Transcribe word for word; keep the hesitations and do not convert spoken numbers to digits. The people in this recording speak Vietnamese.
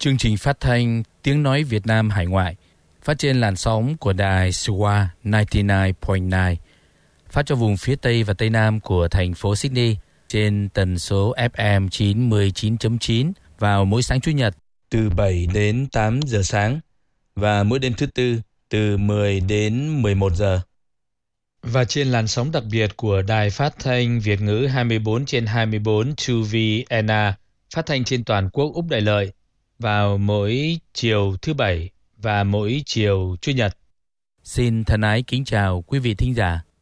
Chương trình phát thanh Tiếng Nói Việt Nam Hải Ngoại phát trên làn sóng của đài Swa chín mươi chín phẩy chín, phát cho vùng phía Tây và Tây Nam của thành phố Sydney trên tần số ép em chín mươi chín chấm chín vào mỗi sáng Chủ nhật từ bảy đến tám giờ sáng và mỗi đêm thứ Tư từ mười đến mười một giờ. Và trên làn sóng đặc biệt của đài phát thanh Việt ngữ hai mươi bốn trên hai mươi bốn hai vê en a phát thanh trên toàn quốc Úc Đại Lợi vào mỗi chiều thứ Bảy và mỗi chiều Chủ nhật. Xin thân ái kính chào quý vị thính giả.